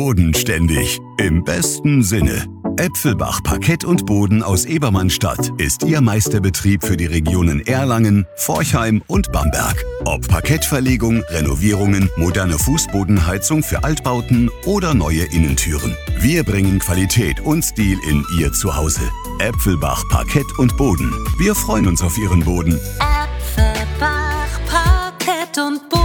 Bodenständig. Im besten Sinne. Äpfelbach Parkett und Boden aus Ebermannstadt ist Ihr Meisterbetrieb für die Regionen Erlangen, Forchheim und Bamberg. Ob Parkettverlegung, Renovierungen, moderne Fußbodenheizung für Altbauten oder neue Innentüren. Wir bringen Qualität und Stil in Ihr Zuhause. Äpfelbach Parkett und Boden. Wir freuen uns auf Ihren Boden. Äpfelbach Parkett und Boden.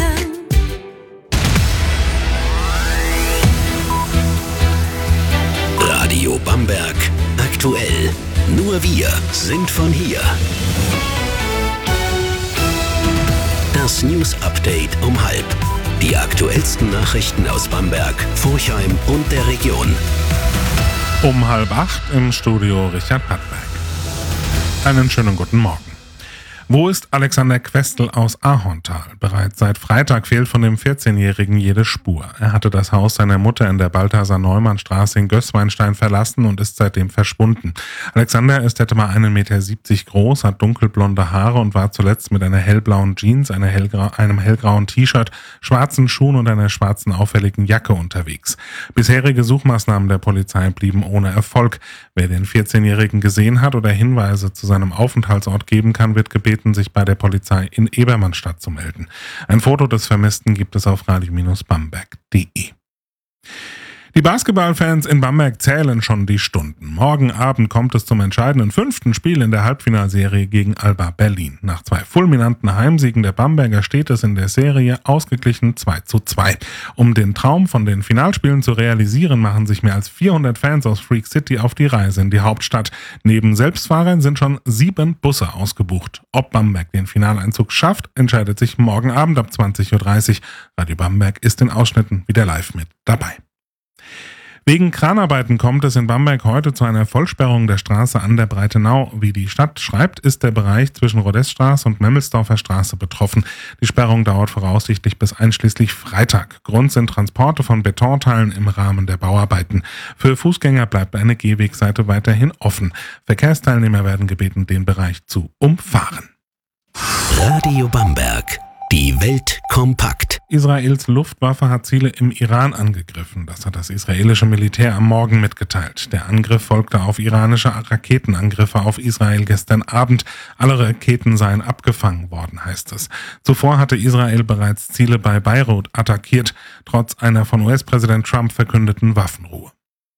Radio Bamberg aktuell. Nur wir sind von hier. Das News Update um 12:30. Die aktuellsten Nachrichten aus Bamberg, Forchheim und der Region. Um 7:30 im Studio Richard Pattberg. Einen schönen guten Morgen. Wo ist Alexander Questel aus Ahorntal? Bereits seit Freitag fehlt von dem 14-Jährigen jede Spur. Er hatte das Haus seiner Mutter in der Balthasar-Neumann-Straße in Gößweinstein verlassen und ist seitdem verschwunden. Alexander ist etwa 1,70 Meter groß, hat dunkelblonde Haare und war zuletzt mit einer hellblauen Jeans, einem hellgrauen T-Shirt, schwarzen Schuhen und einer schwarzen auffälligen Jacke unterwegs. Bisherige Suchmaßnahmen der Polizei blieben ohne Erfolg. Wer den 14-Jährigen gesehen hat oder Hinweise zu seinem Aufenthaltsort geben kann, wird gebeten, sich bei der Polizei in Ebermannstadt zu melden. Ein Foto des Vermissten gibt es auf radio-bamberg.de. Die Basketballfans in Bamberg zählen schon die Stunden. Morgen Abend kommt es zum entscheidenden 5. Spiel in der Halbfinalserie gegen Alba Berlin. Nach 2 fulminanten Heimsiegen der Bamberger steht es in der Serie ausgeglichen 2:2. Um den Traum von den Finalspielen zu realisieren, machen sich mehr als 400 Fans aus Freak City auf die Reise in die Hauptstadt. Neben Selbstfahrern sind schon 7 Busse ausgebucht. Ob Bamberg den Finaleinzug schafft, entscheidet sich morgen Abend ab 20:30 Uhr. Radio Bamberg ist in Ausschnitten wieder live mit dabei. Wegen Kranarbeiten kommt es in Bamberg heute zu einer Vollsperrung der Straße an der Breitenau. Wie die Stadt schreibt, ist der Bereich zwischen Rodeststraße und Memmelsdorfer Straße betroffen. Die Sperrung dauert voraussichtlich bis einschließlich Freitag. Grund sind Transporte von Betonteilen im Rahmen der Bauarbeiten. Für Fußgänger bleibt eine Gehwegseite weiterhin offen. Verkehrsteilnehmer werden gebeten, den Bereich zu umfahren. Radio Bamberg. Die Welt kompakt. Israels Luftwaffe hat Ziele im Iran angegriffen. Das hat das israelische Militär am Morgen mitgeteilt. Der Angriff folgte auf iranische Raketenangriffe auf Israel gestern Abend. Alle Raketen seien abgefangen worden, heißt es. Zuvor hatte Israel bereits Ziele bei Beirut attackiert, trotz einer von US-Präsident Trump verkündeten Waffenruhe.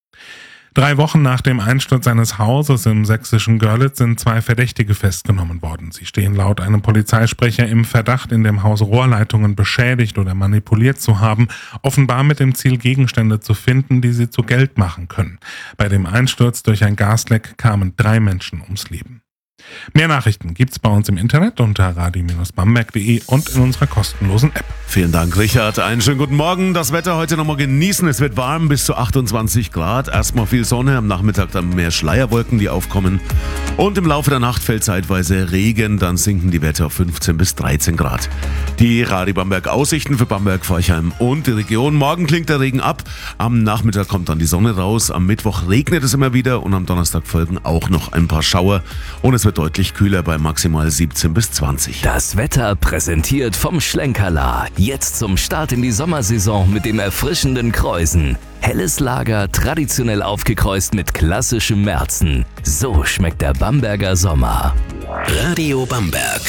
3 Wochen nach dem Einsturz seines Hauses im sächsischen Görlitz sind 2 Verdächtige festgenommen worden. Sie stehen laut einem Polizeisprecher im Verdacht, in dem Haus Rohrleitungen beschädigt oder manipuliert zu haben, offenbar mit dem Ziel, Gegenstände zu finden, die sie zu Geld machen können. Bei dem Einsturz durch ein Gasleck kamen 3 Menschen ums Leben. Mehr Nachrichten gibt's bei uns im Internet unter radio-bamberg.de und in unserer kostenlosen App. Vielen Dank, Richard. Einen schönen guten Morgen. Das Wetter heute nochmal genießen. Es wird warm, bis zu 28 Grad. Erstmal viel Sonne, am Nachmittag dann mehr Schleierwolken, die aufkommen. Und im Laufe der Nacht fällt zeitweise Regen, dann sinken die Werte auf 15 bis 13 Grad. Die Radio Bamberg Aussichten für Bamberg, Forchheim und die Region. Morgen klingt der Regen ab. Am Nachmittag kommt dann die Sonne raus. Am Mittwoch regnet es immer wieder und am Donnerstag folgen auch noch ein paar Schauer. Und es wird deutlich kühler bei maximal 17 bis 20. Das Wetter präsentiert vom Schlenkerla. Jetzt zum Start in die Sommersaison mit dem erfrischenden Kreusen. Helles Lager, traditionell aufgekreuzt mit klassischem Märzen. So schmeckt der Bamberger Sommer. Radio Bamberg.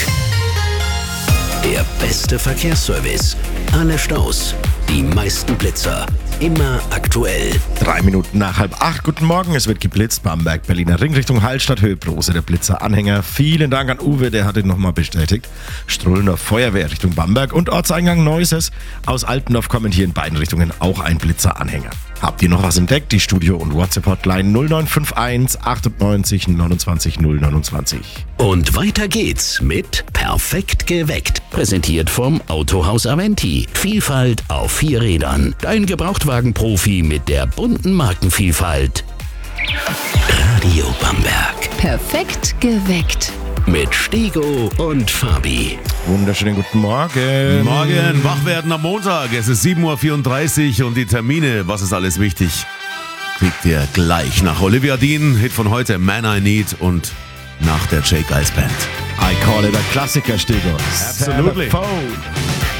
Der beste Verkehrsservice. Alle Staus. Die meisten Blitzer. Immer aktuell. 3 Minuten nach 7:30. Guten Morgen, es wird geblitzt. Bamberg, Berliner Ring Richtung Hallstatt, Höhe Brose, der Blitzer-Anhänger. Vielen Dank an Uwe, der hat ihn nochmal bestätigt. Strullner Feuerwehr Richtung Bamberg und Ortseingang Neuses. Aus Altendorf kommen hier in beiden Richtungen auch ein Blitzer-Anhänger. Habt ihr noch was entdeckt? Die Studio- und WhatsApp-Hotline 0951 98 29 029. Und weiter geht's mit Perfekt geweckt. Präsentiert vom Autohaus Aventi. Vielfalt auf 4 Rädern. Dein Gebrauchtwagenprofi mit der bunten Markenvielfalt. Radio Bamberg. Perfekt geweckt. Mit Stego und Fabi. Wunderschönen guten Morgen. Morgen, wach werden am Montag. Es ist 7:34 Uhr und die Termine, was ist alles wichtig, kriegt ihr gleich nach Olivia Dean, Hit von heute, Man I Need und nach der J. Geils Band. I call it a Klassiker, Stego. Absolutely. Phone.